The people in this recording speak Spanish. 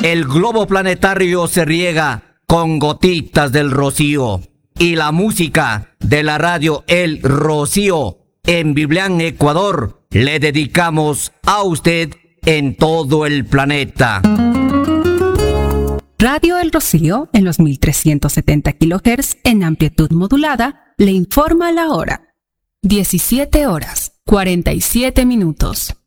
El globo planetario se riega con gotitas del rocío. Y la música de la radio El Rocío en Biblián, Ecuador, le dedicamos a usted en todo el planeta. Radio El Rocío, en los 1370 kHz en amplitud modulada, le informa la hora. 17 horas, 47 minutos.